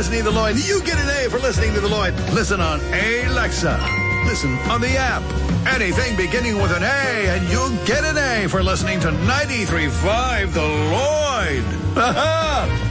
listening to The Lloyd. You get an A for listening to The Lloyd. Listen on Alexa. Listen on the app. Anything beginning with an A, and you'll get an A for listening to 93.5 The Lloyd. Ha-ha!